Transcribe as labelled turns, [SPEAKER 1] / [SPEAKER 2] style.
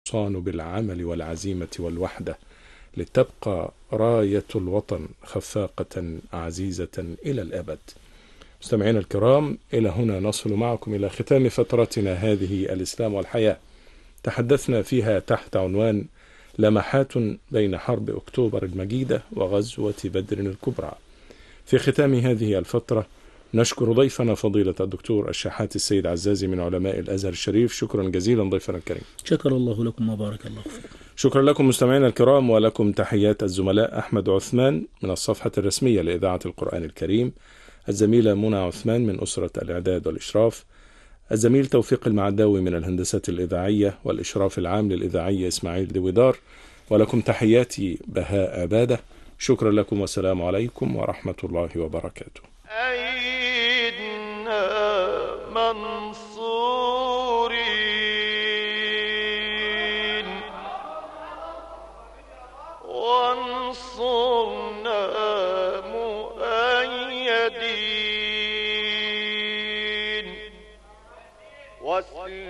[SPEAKER 1] صان بالعمل والعزيمة والوحدة لتبقى راية الوطن خفاقة عزيزة إلى الأبد. مستمعينا الكرام، إلى هنا نصل معكم إلى ختام فترتنا هذه الإسلام والحياة، تحدثنا فيها تحت عنوان لمحات بين حرب أكتوبر المجيدة وغزوة بدر الكبرى. في ختام هذه الفترة نشكر ضيفنا فضيلة الدكتور الشحات السيد عزازي من علماء الأزهر الشريف. شكرا جزيلا ضيفنا الكريم.
[SPEAKER 2] شكر الله لكم وبارك الله فيكم.
[SPEAKER 1] شكرا لكم مستمعينا الكرام، ولكم تحيات الزملاء أحمد عثمان من الصفحة الرسمية لإذاعة القرآن الكريم، الزميلة منى عثمان من أسرة الإعداد والإشراف، الزميل توفيق المعداوي من الهندسة الإذاعية والإشراف العام للإذاعية إسماعيل دويدار، ولكم تحياتي بهاء عبادة. شكرا لكم والسلام عليكم ورحمة الله وبركاته.
[SPEAKER 3] أيدنا منصورين وانصرنا مؤيدين